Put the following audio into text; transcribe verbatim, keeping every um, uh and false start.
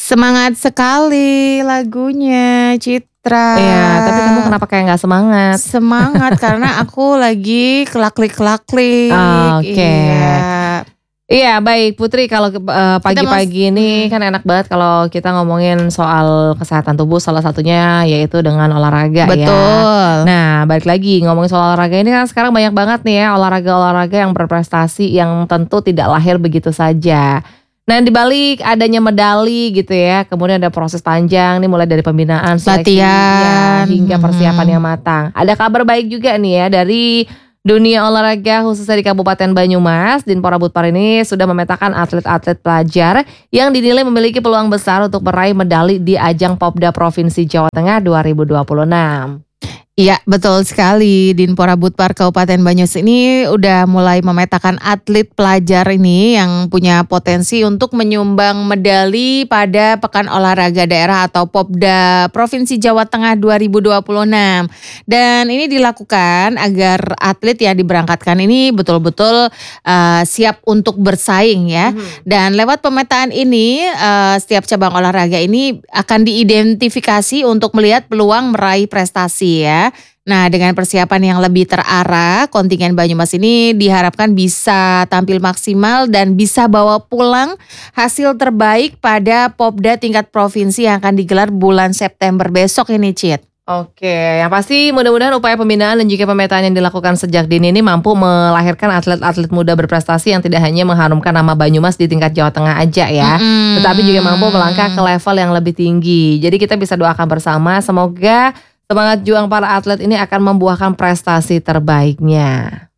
Semangat sekali lagunya Citra. Iya, tapi kamu kenapa kayak nggak semangat? Semangat karena aku lagi kelaklik-kelaklik. Oke. Iya. Iya baik Putri, kalau uh, pagi-pagi ini Hmm. kan enak banget kalau kita ngomongin soal kesehatan tubuh, salah satunya yaitu dengan olahraga ya. Betul. Nah balik lagi ngomongin soal olahraga ini kan sekarang banyak banget nih ya olahraga-olahraga yang berprestasi yang tentu tidak lahir begitu saja. Nah dibalik adanya medali gitu ya, kemudian ada proses panjang nih mulai dari pembinaan, seleksi Latihan. ya, hingga persiapan Hmm. yang matang. Ada kabar baik juga nih ya dari dunia olahraga khususnya di Kabupaten Banyumas. Dinpora Budpar ini sudah memetakan atlet-atlet pelajar yang dinilai memiliki peluang besar untuk meraih medali di ajang Popda Provinsi Jawa Tengah dua ribu dua puluh enam. Iya betul sekali, Dinpora Budpar Kabupaten Banyumas ini udah mulai memetakan atlet pelajar ini yang punya potensi untuk menyumbang medali pada Pekan Olahraga Daerah atau Popda Provinsi Jawa Tengah dua ribu dua puluh enam. Dan ini dilakukan agar atlet yang diberangkatkan ini betul-betul uh, siap untuk bersaing ya. Hmm. Dan lewat pemetaan ini uh, setiap cabang olahraga ini akan diidentifikasi untuk melihat peluang meraih prestasi ya. Nah dengan persiapan yang lebih terarah, kontingen Banyumas ini diharapkan bisa tampil maksimal dan bisa bawa pulang hasil terbaik pada Popda tingkat provinsi yang akan digelar bulan September besok ini Cit. Oke, yang pasti mudah-mudahan upaya pembinaan dan juga pemetaan yang dilakukan sejak dini ini mampu melahirkan atlet-atlet muda berprestasi yang tidak hanya mengharumkan nama Banyumas di tingkat Jawa Tengah aja ya, Mm-mm. tetapi juga mampu melangkah ke level yang lebih tinggi. Jadi kita bisa doakan bersama, semoga semangat juang para atlet ini akan membuahkan prestasi terbaiknya.